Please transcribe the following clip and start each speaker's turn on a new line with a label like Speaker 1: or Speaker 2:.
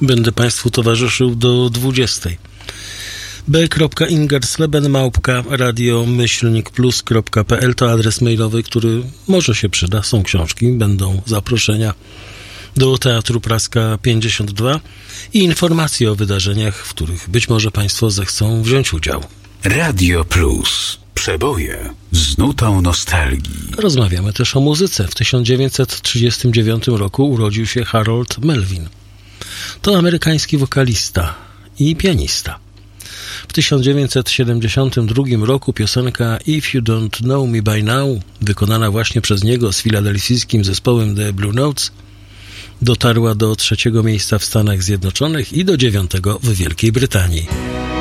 Speaker 1: Będę Państwu towarzyszył do 20. b.ingersleben@radio-plus.pl to adres mailowy, który może się przyda. Są książki, będą zaproszenia do Teatru Praska 52 i informacje o wydarzeniach, w których być może Państwo zechcą wziąć udział.
Speaker 2: Radio Plus. Przeboje z nutą nostalgii.
Speaker 1: Rozmawiamy też o muzyce. W 1939 roku urodził się Harold Melvin. To amerykański wokalista i pianista. W 1972 roku piosenka If You Don't Know Me By Now, wykonana właśnie przez niego z filadelfijskim zespołem The Blue Notes, dotarła do 3. miejsca w Stanach Zjednoczonych i do 9. w Wielkiej Brytanii.